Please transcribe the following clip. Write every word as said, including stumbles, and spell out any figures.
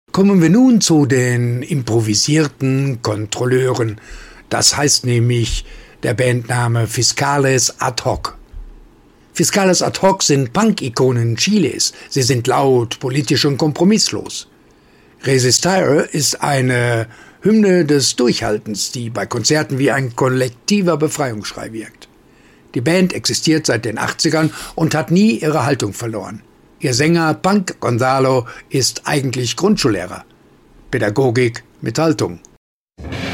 Kommen wir nun zu den improvisierten Kontrolleuren. Das heißt nämlich der Bandname Fiscales Ad Hoc. Fiscales Ad Hoc sind Punk-Ikonen Chiles. Sie sind laut, politisch und kompromisslos. Resistir ist eine Hymne des Durchhaltens, die bei Konzerten wie ein kollektiver Befreiungsschrei wirkt. Die Band existiert seit den achtzigern und hat nie ihre Haltung verloren. Ihr Sänger Punk Gonzalo ist eigentlich Grundschullehrer. Pädagogik mit Haltung.